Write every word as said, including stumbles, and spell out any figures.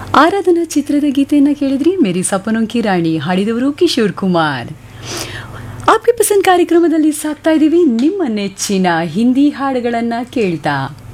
ಆರಾಧನಾ ಚಿತ್ರದ ಗೀತೆಯನ್ನು ಕೇಳಿದ್ರಿ. ಮೇರಿ ಸಪನೋಂ ಕಿ ರಾಣಿ ಹಾಡಿದವರು ಕಿಶೋರ್ ಕುಮಾರ್. ಆಪ್ಗೆ ಪಸಂದ್ ಕಾರ್ಯಕ್ರಮದಲ್ಲಿ ಸಾಕ್ತಾ ಇದ್ದೀವಿ ನಿಮ್ಮ ನೆಚ್ಚಿನ ಹಿಂದಿ ಹಾಡುಗಳನ್ನು ಕೇಳ್ತಾ.